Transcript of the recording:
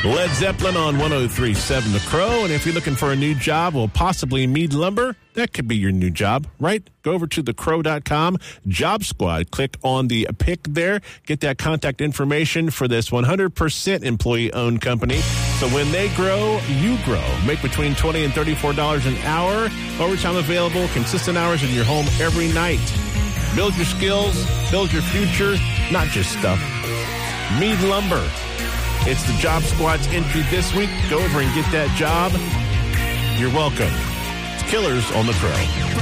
Led Zeppelin on 103.7 The Crow. And if you're looking for a new job, well, possibly Mead Lumber, that could be your new job, right? Go over to thecrow.com, Job Squad. Click on the pick there. Get that contact information for this 100% employee-owned company. So when they grow, you grow. Make between $20 and $34 an hour. Overtime available, consistent hours in your home every night. Build your skills, build your future, not just stuff. Mead Lumber. It's the Job Squad's entry this week. Go over and get that job. You're welcome. It's Killers on the Crow.